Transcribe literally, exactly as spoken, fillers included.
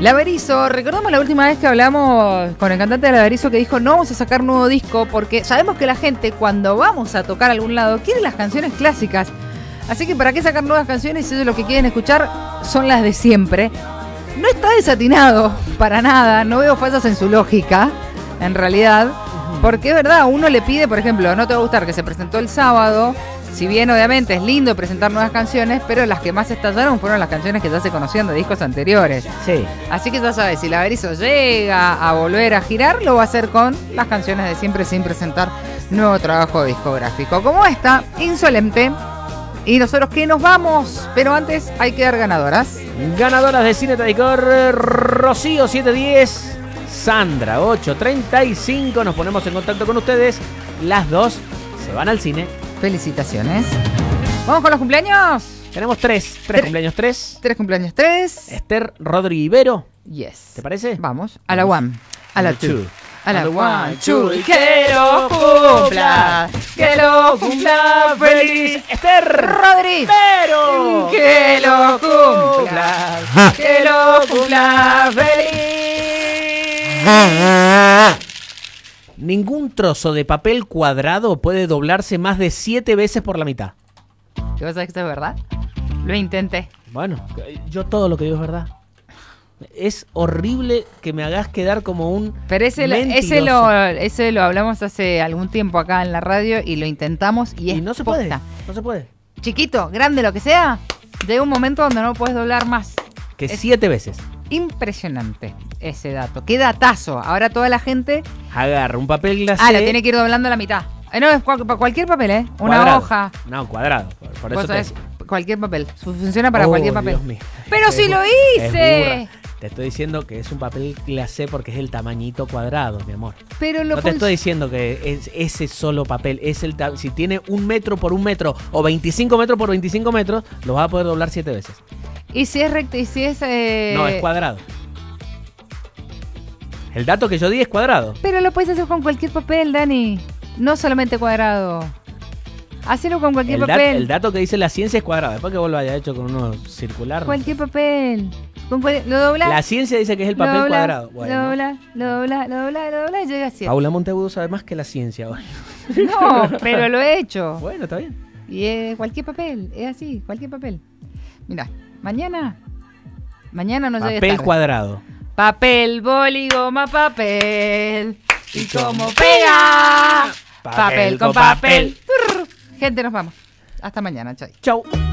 La Berizo, recordamos la última vez que hablamos con el cantante de La Berizo que dijo no vamos a sacar nuevo disco porque sabemos que la gente cuando vamos a tocar a algún lado quiere las canciones clásicas. Así que ¿para qué sacar nuevas canciones si lo que quieren escuchar son las de siempre? No está desatinado para nada, no veo fallas en su lógica, en realidad, porque es verdad, uno le pide, por ejemplo, no te va a gustar que se presentó el sábado, si bien obviamente es lindo presentar nuevas canciones, pero las que más estallaron fueron las canciones que ya se conocían de discos anteriores. Sí. Así que ya sabes, si La Berizo llega a volver a girar, lo va a hacer con las canciones de siempre sin presentar nuevo trabajo discográfico. Como esta, Insolente. Y nosotros que nos vamos, pero antes hay que dar ganadoras. Ganadoras de Cine Taicor, Rocío siete diez, Sandra ocho treinta y cinco. Nos ponemos en contacto con ustedes. Las dos se van al cine. Felicitaciones. ¿Vamos con los cumpleaños? Tenemos tres. Tres Tres. cumpleaños, tres. Tres cumpleaños, tres. Esther Rodri Ibero. Yes. ¿Te parece? Vamos. A la one. A la two. A la A la one, one, two. two. Y que lo cumpla. Que lo cumpla feliz. Esther Rodri. Ibero. Que lo cumpla. Que lo cumpla feliz. Ningún trozo de papel cuadrado puede doblarse más de siete veces por la mitad. ¿Qué vas a decir que esto es verdad? Lo intenté. Bueno, yo todo lo que digo es verdad. Es horrible que me hagas quedar como un Pero ese lo, ese, mentiroso. lo, ese lo hablamos hace algún tiempo acá en la radio y lo intentamos y es Y no se posta. puede, no se puede. Chiquito, grande, lo que sea, llega un momento donde no puedes doblar más. Que Es siete veces. impresionante ese dato. Qué datazo. Ahora toda la gente Agarra un papel glacé. ah, lo tiene que ir doblando a la mitad. Eh, no, es cual- cualquier papel, ¿eh? Una cuadrado. hoja. No, cuadrado. Por, por Vos eso te sabés, decía. cualquier papel. Funciona para Oh, cualquier papel. Dios mío. Pero Es si bu- lo es hice. burra. Te estoy diciendo que es un papel glacé porque es el tamañito cuadrado, mi amor. Pero lo No te fun- estoy diciendo que es ese solo papel. Es el ta- si tiene un metro por un metro o veinticinco metros por veinticinco metros, lo vas a poder doblar siete veces. Y si es recto, y si es. eh, No, es cuadrado. El dato que yo di es cuadrado. Pero lo puedes hacer con cualquier papel, Dani. No solamente cuadrado. Hacelo con cualquier El, dat- papel. el dato que dice la ciencia es cuadrado. Después que vos lo hayas hecho con uno circular. Cualquier papel. Con cual- lo doblas. La ciencia dice que es el papel lo doblas, cuadrado. Bueno. Lo doblas, lo doblas, lo doblas, lo doblas y llega a siete. Paula Monteagudo sabe más que la ciencia hoy. No, pero lo he hecho. Bueno, está bien. Y es cualquier papel, es así, cualquier papel. Mira, mañana. Mañana no llegues Papel tarde. cuadrado. Papel, boli, goma, papel. Y como pega. Papel con papel. Turr. Gente, nos vamos. Hasta mañana, chao. Chau.